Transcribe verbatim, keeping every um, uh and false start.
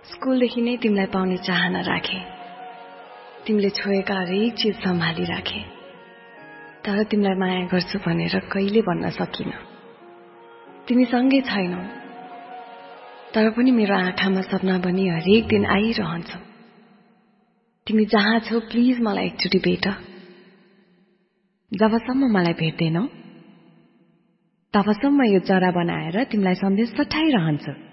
स्कुलदेखि नै तिमीलाई पाउने चाहना राखे। तिमीले छोएका हरेक चिज सम्हाली राखे। तर तिमीलाई माया गर्छु भनेर कहिले भन्न सकिन। तिमी सँगै छैनौ, तर पनि मेरो आँखामा सपना बनी हरेक दिन आइरहन्छौ। तिमी जहाँ छौ प्लिज मलाई एकचोटि भेट। जबसम्म मलाई भेट्दैनौ तबसम्म यो चरा बनाएर तिमीलाई सन्देश पठाइरहन्छु।